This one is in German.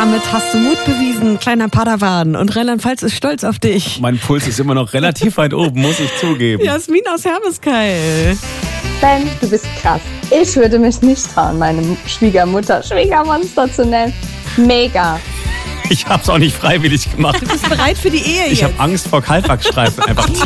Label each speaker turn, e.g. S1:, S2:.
S1: Damit hast du Mut bewiesen, kleiner Padawan. Und Rheinland-Pfalz ist stolz auf dich.
S2: Mein Puls ist immer noch relativ weit oben, muss ich zugeben.
S1: Jasmin aus Hermeskeil.
S3: Ben, du bist krass. Ich würde mich nicht trauen, meine Schwiegermutter Schwiegermonster zu nennen. Mega.
S2: Ich hab's auch nicht freiwillig gemacht.
S1: Du bist bereit für die Ehe
S2: Ich
S1: jetzt.
S2: habe Angst vor Kaltwachsstreifen. Einfach tief